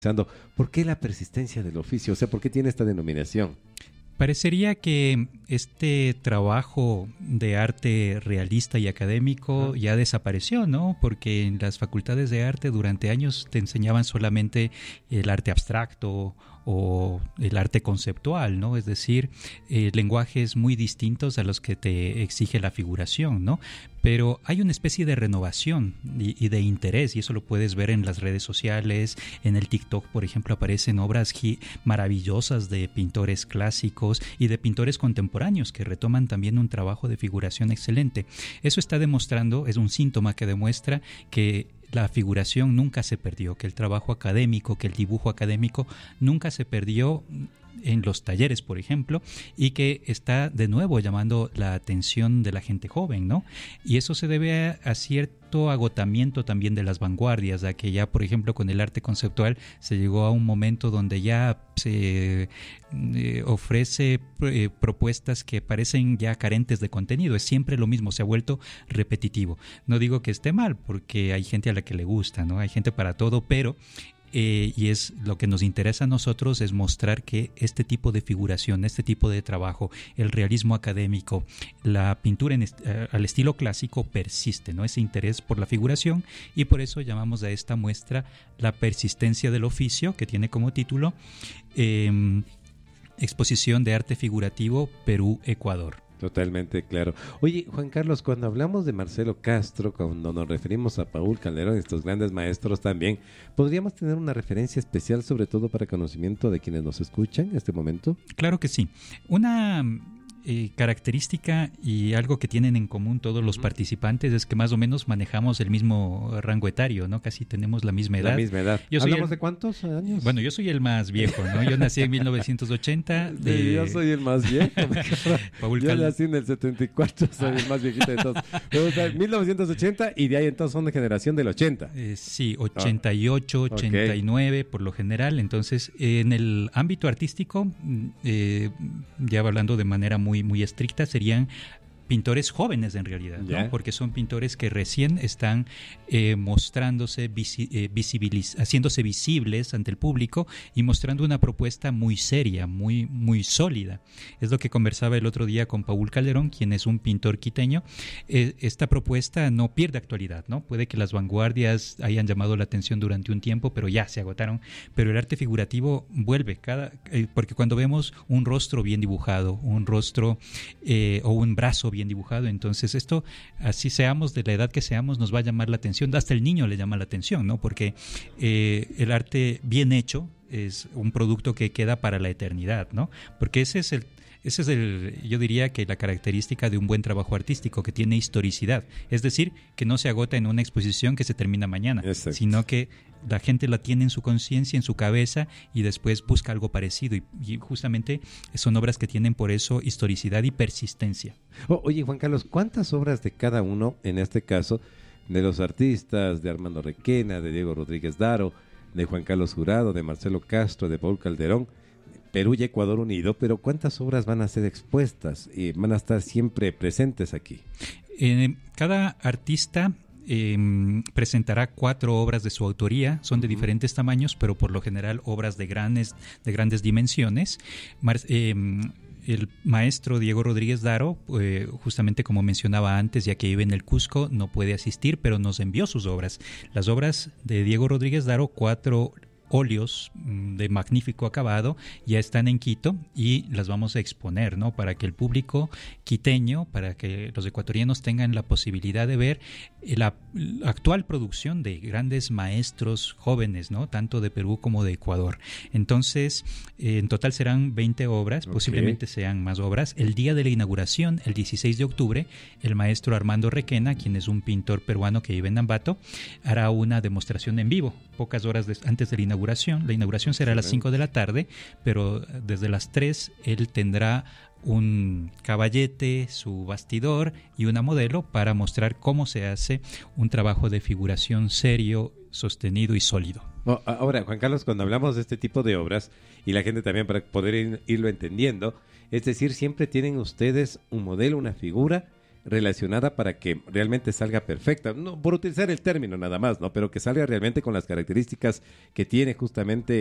¿Por qué la persistencia del oficio? O sea, ¿por qué tiene esta denominación? Parecería que este trabajo de arte realista y académico ya desapareció, ¿no? Porque en las facultades de arte durante años te enseñaban solamente el arte abstracto o el arte conceptual, ¿no? Es decir, lenguajes muy distintos a los que te exige la figuración, ¿no? Pero hay una especie de renovación y de interés, y eso lo puedes ver en las redes sociales. En el TikTok, por ejemplo, aparecen obras maravillosas de pintores clásicos y de pintores contemporáneos que retoman también un trabajo de figuración excelente. Eso está demostrando, es un síntoma que demuestra que la figuración nunca se perdió, que el trabajo académico, que el dibujo académico nunca se perdió en los talleres, por ejemplo, y que está de nuevo llamando la atención de la gente joven, ¿no? Y eso se debe a cierto agotamiento también de las vanguardias, a que ya, por ejemplo, con el arte conceptual se llegó a un momento donde ya se ofrece propuestas que parecen ya carentes de contenido. Es siempre lo mismo, se ha vuelto repetitivo. No digo que esté mal, porque hay gente a la que le gusta, ¿no? Hay gente para todo, pero y es lo que nos interesa a nosotros, es mostrar que este tipo de figuración, este tipo de trabajo, el realismo académico, la pintura al estilo clásico persiste, ¿no? Ese interés por la figuración, y por eso llamamos a esta muestra La persistencia del oficio, que tiene como título Exposición de Arte Figurativo Perú-Ecuador. Totalmente claro. Oye, Juan Carlos, cuando hablamos de Marcelo Castro, cuando nos referimos a Paul Calderón, estos grandes maestros también, ¿podríamos tener una referencia especial, sobre todo para conocimiento de quienes nos escuchan en este momento? Claro que sí. Una característica y algo que tienen en común todos los participantes es que más o menos manejamos el mismo rango etario, ¿no? Casi tenemos la misma edad. La misma edad. ¿Hablamos de cuántos años? Bueno, yo soy el más viejo, ¿no? Yo nací en 1980. Sí, yo soy el más viejo. Yo nací en el 74, soy el más viejito de todos. Pero, o sea, 1980 y de ahí entonces son de generación del 80. Sí, 88, 89 por lo general. Entonces, en el ámbito artístico, ya hablando de manera muy estricta, serían pintores jóvenes en realidad, ¿no? Porque son pintores que recién están mostrándose, haciéndose visibles ante el público y mostrando una propuesta muy seria, muy sólida. Es lo que conversaba el otro día con Paul Calderón, quien es un pintor quiteño. Esta propuesta no pierde actualidad, ¿no? Puede que las vanguardias hayan llamado la atención durante un tiempo, pero ya se agotaron. Pero el arte figurativo vuelve, porque cuando vemos un rostro bien dibujado, un rostro o un brazo bien dibujado, entonces esto, así seamos de la edad que seamos, nos va a llamar la atención. Hasta el niño le llama la atención, ¿no? Porque el arte bien hecho es un producto que queda para la eternidad, ¿no? Porque ese es yo diría que la característica de un buen trabajo artístico, que tiene historicidad. Es decir, que no se agota en una exposición que se termina mañana, sino que la gente la tiene en su conciencia, en su cabeza, y después busca algo parecido. Y justamente son obras que tienen por eso historicidad y persistencia. Oye, Juan Carlos, ¿cuántas obras de cada uno, en este caso, de los artistas, de Armando Requena, de Diego Rodríguez Daro, de Juan Carlos Jurado, de Marcelo Castro, de Paul Calderón, Perú y Ecuador unido, pero cuántas obras van a ser expuestas y van a estar siempre presentes aquí? Cada artista presentará 4 obras de su autoría, son de diferentes tamaños, pero por lo general obras de grandes dimensiones. El maestro Diego Rodríguez Daro, justamente como mencionaba antes, ya que vive en el Cusco, no puede asistir, pero nos envió sus obras. Las obras de Diego Rodríguez Daro, 4 óleos de magnífico acabado, ya están en Quito y las vamos a exponer, ¿no? Para que el público quiteño, para que los ecuatorianos tengan la posibilidad de ver la actual producción de grandes maestros jóvenes, ¿no? Tanto de Perú como de Ecuador. Entonces, en total serán 20 obras, posiblemente sean más obras. El día de la inauguración, el 16 de octubre, el maestro Armando Requena, quien es un pintor peruano que vive en Ambato, hará una demostración en vivo, pocas horas antes de la inauguración. La inauguración será a las 5 de la tarde, pero desde las 3 él tendrá un caballete, su bastidor y una modelo para mostrar cómo se hace un trabajo de figuración serio, sostenido y sólido. Ahora, Juan Carlos, cuando hablamos de este tipo de obras, y la gente también para poder irlo entendiendo, es decir, siempre tienen ustedes un modelo, una figura relacionada para que realmente salga perfecta, no por utilizar el término nada más, ¿no? Pero que salga realmente con las características que tiene justamente